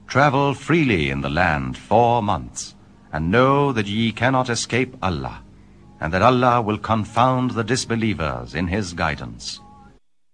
Travel freely in the land 4 months, and know that ye cannot escape Allah, and that Allah will confound the disbelievers in His guidance.